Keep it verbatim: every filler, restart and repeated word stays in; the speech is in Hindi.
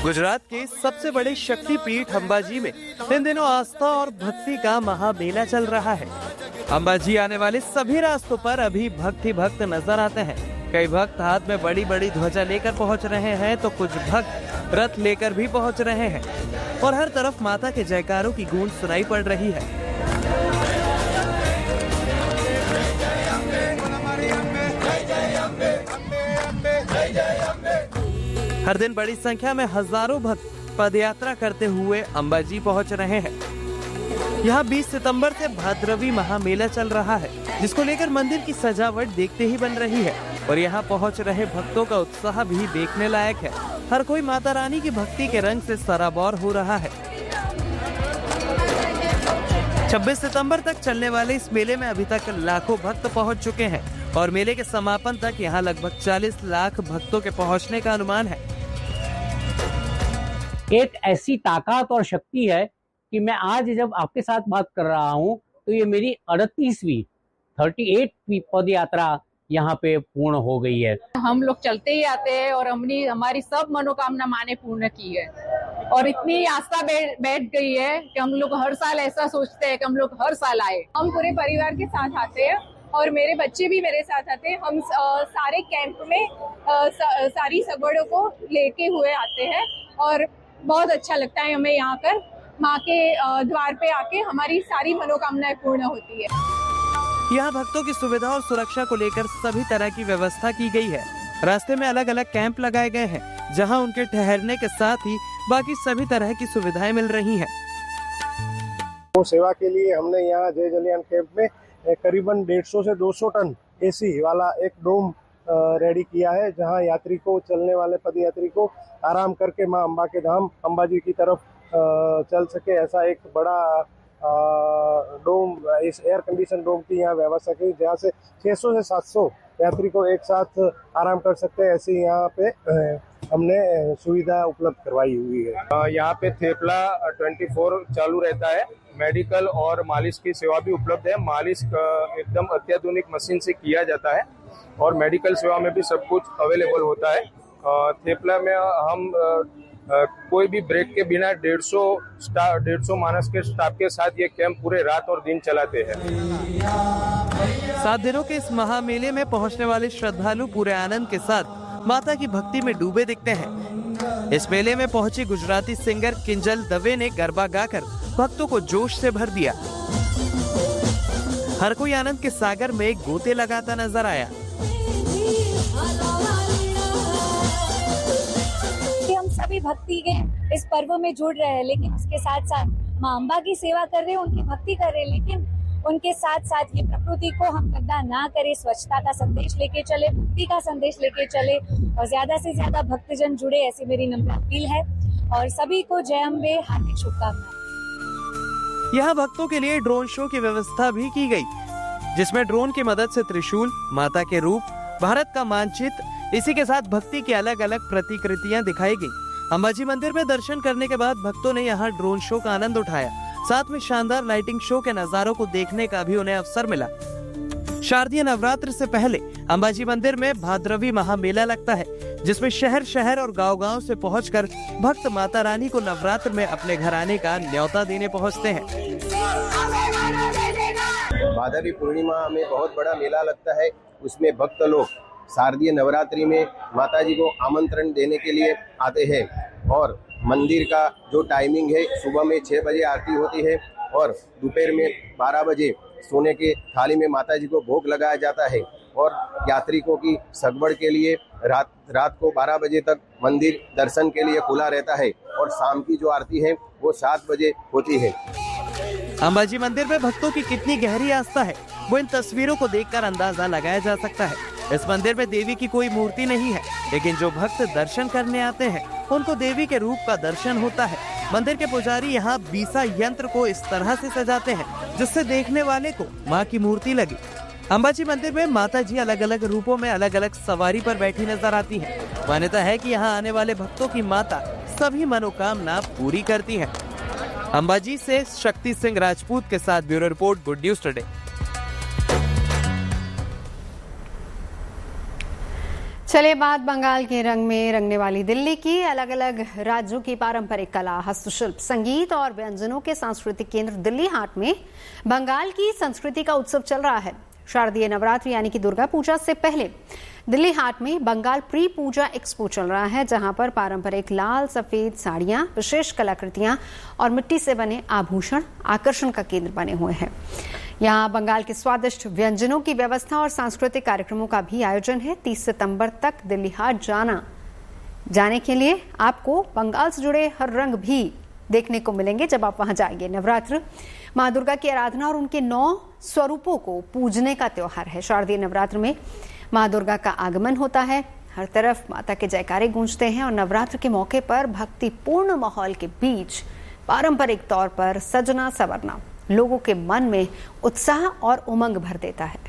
गुजरात के सबसे बड़े शक्तिपीठ अंबाजी में इन दिनों आस्था और भक्ति का महामेला चल रहा है। अंबाजी आने वाले सभी रास्तों पर अभी भक्त ही भक्त नजर आते हैं। कई भक्त हाथ में बड़ी बड़ी ध्वजा लेकर पहुंच रहे हैं तो कुछ भक्त रथ लेकर भी पहुंच रहे हैं और हर तरफ माता के जयकारों की गूंज सुनाई पड़ रही है। हर दिन बड़ी संख्या में हजारों भक्त पदयात्रा करते हुए अंबाजी पहुंच रहे हैं। यहाँ बीस सितंबर से भाद्रवी महामेला चल रहा है, जिसको लेकर मंदिर की सजावट देखते ही बन रही है और यहाँ पहुंच रहे भक्तों का उत्साह भी देखने लायक है। हर कोई माता रानी की भक्ति के रंग से सराबोर हो रहा है। छब्बीस सितंबर तक चलने वाले इस मेले में अभी तक लाखों भक्त पहुंच चुके हैं और मेले के समापन तक यहाँ लगभग चालीस लाख भक्तों के पहुंचने का अनुमान है। एक ऐसी ताकत और शक्ति है कि मैं आज जब आपके साथ बात कर रहा हूं तो ये मेरी अड़तीसवीं अड़तीसवीं पद यात्रा यहाँ पे पूर्ण हो गई है। हम लोग चलते ही आते हैं और हमने हमारी सब मनोकामना माँ ने पूर्ण की है और इतनी आस्था बैठ गई है कि हम लोग हर साल ऐसा सोचते हैं कि हम लोग हर साल आए। हम पूरे परिवार के साथ आते हैं और मेरे बच्चे भी मेरे साथ आते हैं। हम आ, सारे कैंप में आ, सा, सारी सगवड़ों को लेके हुए आते हैं और बहुत अच्छा लगता है हमें यहाँ कर माँ के द्वार पे आके हमारी सारी मनोकामनाएं पूर्ण होती है। यहाँ भक्तों की सुविधा और सुरक्षा को लेकर सभी तरह की व्यवस्था की गई है। रास्ते में अलग अलग कैंप लगाए गए हैं, जहाँ उनके ठहरने के साथ ही बाकी सभी तरह की सुविधाएं मिल रही हैं। वो सेवा के लिए हमने यहाँ जय जलियान कैंप में करीबन डेढ़ सौ से दो सौ टन एसी वाला एक डोम रेडी किया है, जहाँ यात्री को चलने वाले पद यात्री को आराम करके माँ अम्बा के धाम अंबाजी की तरफ चल सके, ऐसा एक बड़ा डोम, इस एयर कंडीशन डोम की यहाँ व्यवस्था की, जहाँ से छह सौ से सात सौ यात्री को एक साथ आराम कर सकते हैं। ऐसी यहाँ पे हमने सुविधा उपलब्ध करवाई हुई है। यहाँ पे थेपला चौबीस चालू रहता है। मेडिकल और मालिश की सेवा भी उपलब्ध है। मालिश एकदम अत्याधुनिक मशीन से किया जाता है और मेडिकल सेवा में भी सब कुछ अवेलेबल होता है। थेपला में हम कोई भी ब्रेक के बिना डेढ़ सौ डेढ़ सौ मानस के स्टाफ के साथ ये कैंप पूरे रात और दिन चलाते हैं। सात दिनों के इस महामेले में पहुंचने वाले श्रद्धालु पूरे आनंद के साथ माता की भक्ति में डूबे दिखते हैं। इस मेले में पहुंची गुजराती सिंगर किंजल दवे ने गरबा गाकर भक्तों को जोश से भर दिया। हर कोई आनंद के सागर में गोते लगाता नजर आया। हम सभी भक्ति के इस पर्व में जुड़ रहे हैं, लेकिन उसके साथ साथ माँ अम्बा की सेवा कर रहे हैं, उनकी भक्ति कर रहे हैं, लेकिन उनके साथ साथ ये प्रकृति को हम गंदा ना करें, स्वच्छता का संदेश लेके चले, भक्ति का संदेश लेके चले और ज्यादा से ज्यादा भक्तजन जुड़े, ऐसी मेरी नम्र अपील है और सभी को जय अम्बे, हार्दिक शुभकामनाएं। यहाँ भक्तों के लिए ड्रोन शो की व्यवस्था भी की गई, जिसमें ड्रोन की मदद से त्रिशूल, माता के रूप, भारत का मानचित्र, इसी के साथ भक्ति की अलग अलग प्रतिकृतियां दिखाई गई। अंबाजी मंदिर में दर्शन करने के बाद भक्तों ने यहाँ ड्रोन शो का आनंद उठाया। साथ में शानदार लाइटिंग शो के नजारों को देखने का भी उन्हें अवसर मिला। शारदीय नवरात्र से पहले अंबाजी मंदिर में भाद्रवी महामेला लगता है, जिसमें शहर शहर और गांव गांव से पहुंचकर भक्त माता रानी को नवरात्र में अपने घर आने का न्योता देने पहुंचते हैं। भादरवी पूर्णिमा में बहुत बड़ा मेला लगता है। उसमें भक्त लोग शारदीय नवरात्रि में माताजी को आमंत्रण देने के लिए आते हैं और मंदिर का जो टाइमिंग है, सुबह में छह बजे आरती होती है और दोपहर में बारह बजे सोने के थाली में माताजी को भोग लगाया जाता है और यात्रिकों की सगवड़ के लिए रात रात को बारह बजे तक मंदिर दर्शन के लिए खुला रहता है और शाम की जो आरती है वो सात बजे होती है। अंबाजी मंदिर में भक्तों की कितनी गहरी आस्था है, वो इन तस्वीरों को देखकर अंदाजा लगाया जा सकता है। इस मंदिर में देवी की कोई मूर्ति नहीं है, लेकिन जो भक्त दर्शन करने आते हैं उनको देवी के रूप का दर्शन होता है। मंदिर के पुजारी यहाँ बीसा यंत्र को इस तरह से सजाते हैं जिससे देखने वाले को माँ की मूर्ति लगे। अंबाजी मंदिर में माता जी अलग अलग रूपों में अलग अलग सवारी पर बैठी नजर आती हैं। मान्यता है कि यहाँ आने वाले भक्तों की माता सभी मनोकामना पूरी करती है। अंबाजी से शक्ति सिंह राजपूत के साथ bureau report, good news today. चलिए बात बंगाल के रंग में रंगने वाली दिल्ली की। अलग अलग राज्यों की पारंपरिक कला, हस्तशिल्प, संगीत और व्यंजनों के सांस्कृतिक केंद्र दिल्ली हाट में बंगाल की संस्कृति का उत्सव चल रहा है। शारदीय नवरात्रि यानी कि दुर्गा पूजा से पहले दिल्ली हाट में बंगाल प्री पूजा एक्सपो चल रहा है, जहां पर पारंपरिक लाल सफेद साड़ियां, विशेष कलाकृतियां और मिट्टी से बने आभूषण आकर्षण का केंद्र बने हुए हैं। यहाँ बंगाल के स्वादिष्ट व्यंजनों की व्यवस्था और सांस्कृतिक कार्यक्रमों का भी आयोजन है। तीस सितंबर तक दिल्ली हाट जाना जाने के लिए आपको बंगाल से जुड़े हर रंग भी देखने को मिलेंगे जब आप वहां जाएंगे। नवरात्र माँ दुर्गा की आराधना और उनके नौ स्वरूपों को पूजने का त्योहार है। शारदीय नवरात्र में माँ दुर्गा का आगमन होता है, हर तरफ माता के जयकारे गूंजते हैं और नवरात्र के मौके पर भक्तिपूर्ण माहौल के बीच पारंपरिक तौर पर सजना संवरना लोगों के मन में उत्साह और उमंग भर देता है।